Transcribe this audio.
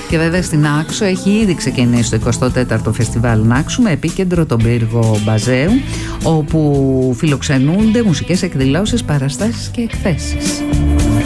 Και βέβαια στην Άξο έχει ήδη ξεκινήσει το 24ο Φεστιβάλ Νάξου με επίκεντρο τον πύργο Μπαζέου, όπου φιλοξενούνται μουσικές εκδηλώσεις, παραστάσεις και εκθέσεις.